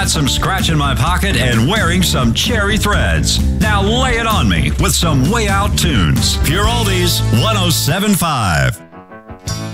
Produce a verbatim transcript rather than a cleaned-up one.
got some scratch in my pocket and wearing some cherry threads. Now lay it on me with some Way Out tunes. Pure Oldies one oh seven point five.